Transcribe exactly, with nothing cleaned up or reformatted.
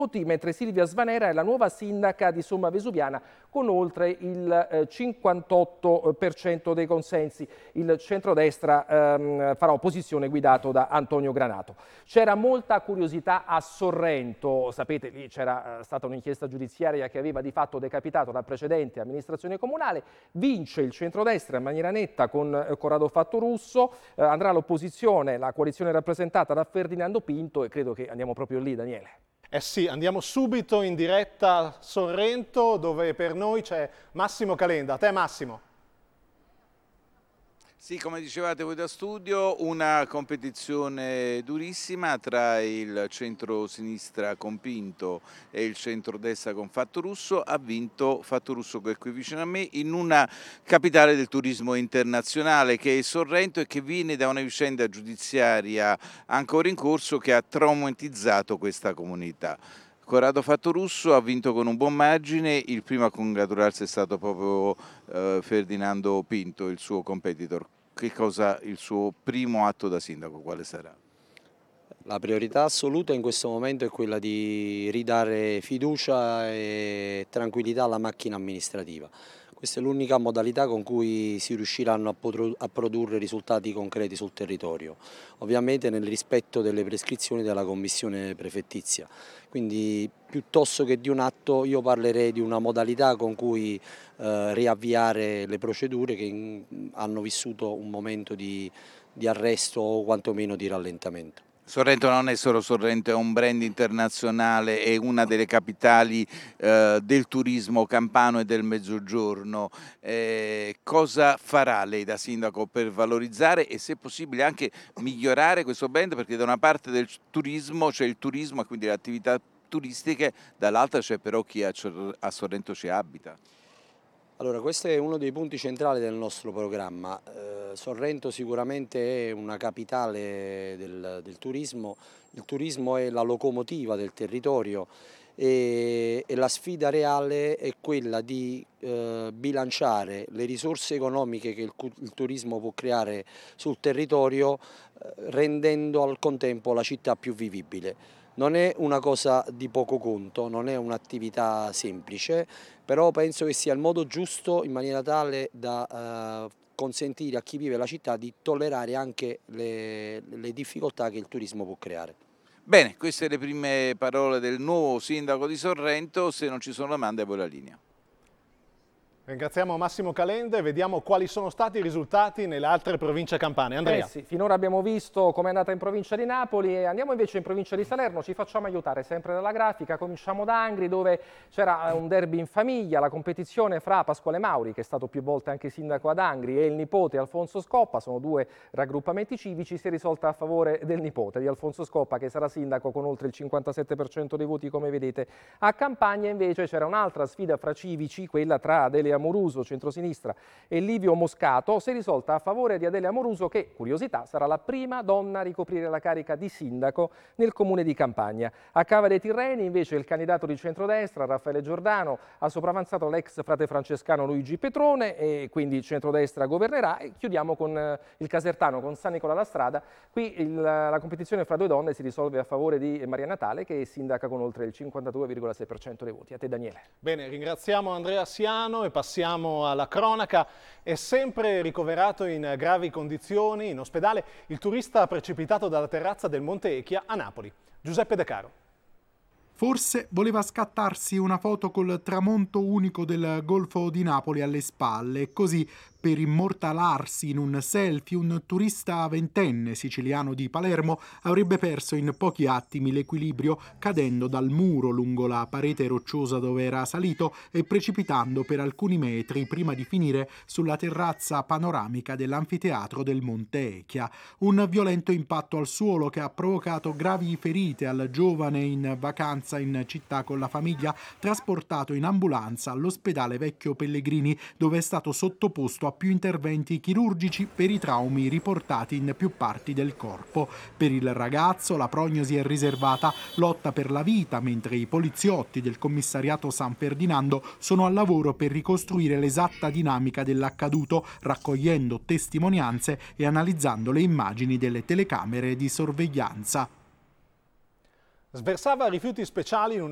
mentre Silvia Svanera è la nuova sindaca di Somma Vesuviana con oltre il cinquantotto per cento dei consensi. Il centrodestra ehm, farà opposizione guidato da Antonio Granato. C'era molta curiosità a Sorrento, sapete lì c'era stata un'inchiesta giudiziaria che aveva di fatto decapitato la precedente amministrazione comunale, vince il centrodestra in maniera netta con Corrado Fattorusso, eh, andrà all'opposizione la coalizione rappresentata da Ferdinando Pinto e credo che andiamo proprio lì, Daniele. Eh sì, andiamo subito in diretta a Sorrento dove per noi c'è Massimo Calenda. A te Massimo. Sì, come dicevate voi da studio, una competizione durissima tra il centro-sinistra con Pinto e il centro-destra con Fattorusso. Ha vinto Fattorusso, che è qui vicino a me, in una capitale del turismo internazionale che è Sorrento e che viene da una vicenda giudiziaria ancora in corso che ha traumatizzato questa comunità. Corrado Fattorusso ha vinto con un buon margine, il primo a congratularsi è stato proprio eh, Ferdinando Pinto, il suo competitor. Che cosa il suo primo atto da sindaco, quale sarà? La priorità assoluta in questo momento è quella di ridare fiducia e tranquillità alla macchina amministrativa. Questa è l'unica modalità con cui si riusciranno a, a produrre risultati concreti sul territorio, ovviamente nel rispetto delle prescrizioni della commissione prefettizia. Quindi piuttosto che di un atto io parlerei di una modalità con cui eh, riavviare le procedure che in, hanno vissuto un momento di, di arresto o quantomeno di rallentamento. Sorrento non è solo Sorrento, è un brand internazionale, è una delle capitali eh, del turismo campano e del mezzogiorno. Eh, cosa farà lei da sindaco per valorizzare e se possibile anche migliorare questo brand? Perché da una parte del turismo c'è il turismo e quindi le attività turistiche, dall'altra c'è però chi a, a Sorrento ci abita. Allora, questo è uno dei punti centrali del nostro programma. Eh, Sorrento sicuramente è una capitale del, del turismo, il turismo è la locomotiva del territorio e, e la sfida reale è quella di eh, bilanciare le risorse economiche che il, il turismo può creare sul territorio eh, rendendo al contempo la città più vivibile. Non è una cosa di poco conto, non è un'attività semplice, però penso che sia il modo giusto in maniera tale da eh, consentire a chi vive la città di tollerare anche le, le difficoltà che il turismo può creare. Bene, queste le prime parole del nuovo sindaco di Sorrento, se non ci sono domande a voi la linea. Ringraziamo Massimo Calenda e vediamo quali sono stati i risultati nelle altre province campane. Andrea. Eh sì, finora abbiamo visto com'è andata in provincia di Napoli e andiamo invece in provincia di Salerno, ci facciamo aiutare sempre dalla grafica, cominciamo da Angri dove c'era un derby in famiglia, la competizione fra Pasquale Mauri, che è stato più volte anche sindaco ad Angri, e il nipote Alfonso Scoppa, sono due raggruppamenti civici, si è risolta a favore del nipote di Alfonso Scoppa che sarà sindaco con oltre il cinquantasette per cento dei voti come vedete. A Campagna invece c'era un'altra sfida fra civici, quella tra Adelia Amoruso, centrosinistra, e Livio Moscato, si è risolta a favore di Adelia Amoruso che, curiosità, sarà la prima donna a ricoprire la carica di sindaco nel comune di Campagna. A Cava dei Tirreni invece il candidato di centrodestra, Raffaele Giordano, ha sopravanzato l'ex frate francescano Luigi Petrone e quindi il centrodestra governerà. E chiudiamo con eh, il casertano, con San Nicola la Strada. Qui il, la competizione fra due donne si risolve a favore di Maria Natale che è sindaca con oltre il cinquantadue virgola sei per cento dei voti. A te Daniele. Bene, ringraziamo Andrea Siano e passiamo alla cronaca. È sempre ricoverato in gravi condizioni in ospedale il turista precipitato dalla terrazza del Monte Echia a Napoli. Giuseppe De Caro. Forse voleva scattarsi una foto col tramonto unico del Golfo di Napoli alle spalle e così, per immortalarsi in un selfie, un turista ventenne siciliano di Palermo avrebbe perso in pochi attimi l'equilibrio cadendo dal muro lungo la parete rocciosa dove era salito e precipitando per alcuni metri prima di finire sulla terrazza panoramica dell'anfiteatro del Monte Echia. Un violento impatto al suolo che ha provocato gravi ferite al giovane in vacanza in città con la famiglia, trasportato in ambulanza all'ospedale Vecchio Pellegrini dove è stato sottoposto a più interventi chirurgici per i traumi riportati in più parti del corpo. Per il ragazzo la prognosi è riservata, lotta per la vita, mentre i poliziotti del commissariato San Ferdinando sono al lavoro per ricostruire l'esatta dinamica dell'accaduto, raccogliendo testimonianze e analizzando le immagini delle telecamere di sorveglianza. Sversava rifiuti speciali in una